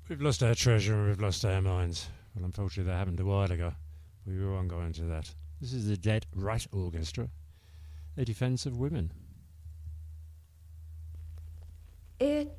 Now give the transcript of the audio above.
We've lost our treasure and we've lost our minds. Well, unfortunately, that happened a while ago. We won't go into that. This is the Dead Rat Orchestra, A Defence of Women. It